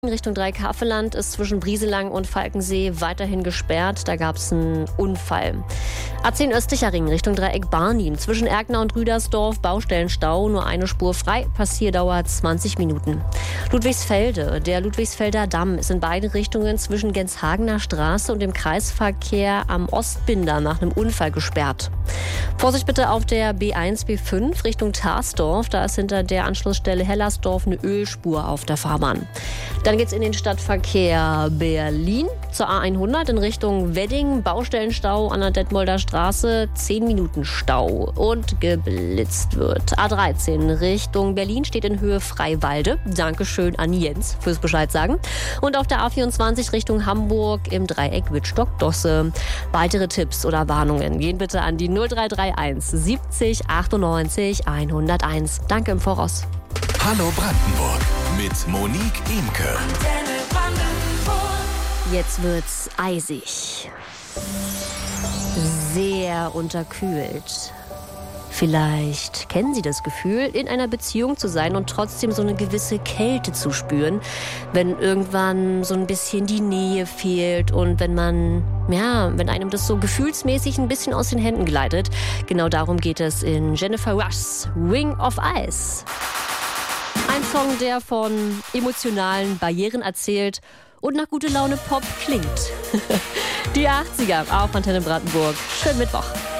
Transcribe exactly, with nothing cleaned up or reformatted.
Richtung Dreikaffeland ist zwischen Brieselang und Falkensee weiterhin gesperrt. Da gab es einen Unfall. A zehn östlicher Ring Richtung Dreieck Barnim. Zwischen Erkner und Rüdersdorf Baustellenstau. Nur eine Spur frei. Passierdauer zwanzig Minuten. Ludwigsfelde. Der Ludwigsfelder Damm ist in beide Richtungen zwischen Genshagener Straße und dem Kreisverkehr am Ostbinder nach einem Unfall gesperrt. Vorsicht bitte auf der B eins B fünf Richtung Tarsdorf. Da ist hinter der Anschlussstelle Hellersdorf eine Ölspur auf der Fahrbahn. Dann geht's in den Stadtverkehr Berlin zur A hundert in Richtung Wedding. Baustellenstau an der Detmolder Straße, zehn Minuten Stau und geblitzt wird. A dreizehn Richtung Berlin steht in Höhe Freiwalde. Dankeschön an Jens fürs Bescheid sagen. Und auf der A vierundzwanzig Richtung Hamburg im Dreieck Wittstock-Dosse. Weitere Tipps oder Warnungen gehen bitte an die null drei drei eins siebzig achtundneunzig hunderteins. Danke im Voraus. Hallo Brandenburg mit Monique Imke. Jetzt wird's eisig. Sehr unterkühlt. Vielleicht kennen Sie das Gefühl, in einer Beziehung zu sein und trotzdem so eine gewisse Kälte zu spüren, wenn irgendwann so ein bisschen die Nähe fehlt und wenn man, ja, wenn einem das so gefühlsmäßig ein bisschen aus den Händen gleitet. Genau darum geht es in Jennifer Rushs Ring of Ice. Ein Song, der von emotionalen Barrieren erzählt und nach gute Laune Pop klingt. Die achtziger auf Antenne Brandenburg. Schönen Mittwoch.